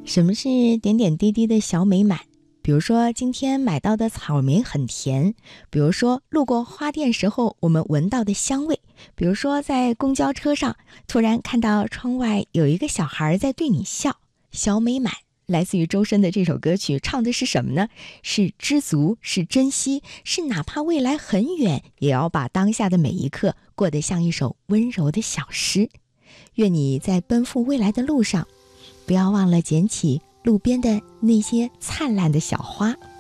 什么是点点滴滴的小美满？比如说今天买到的草莓很甜，比如说路过花店时候我们闻到的香味，比如说在公交车上突然看到窗外有一个小孩在对你笑。小美满来自于周深的这首歌曲，唱的是什么呢？是知足，是珍惜，是哪怕未来很远，也要把当下的每一刻过得像一首温柔的小诗。愿你在奔赴未来的路上，不要忘了捡起路边的那些灿烂的小花。